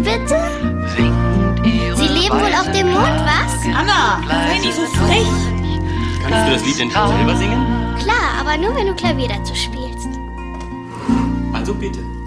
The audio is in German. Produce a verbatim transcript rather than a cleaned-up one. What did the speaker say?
bitte? Sie leben wohl auf dem Mond, was? Anna, sei nicht so frech. Kannst du das Lied denn selber singen? Klar, aber nur wenn du Klavier dazu spielst. Also bitte.